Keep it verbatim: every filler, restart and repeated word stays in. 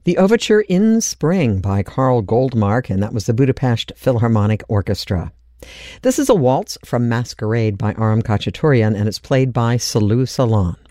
The Overture in Spring by Carl Goldmark, and that was the Budapest Philharmonic Orchestra. This is a waltz from Masquerade by Aram Khachaturian, and it's played by Salu Salon.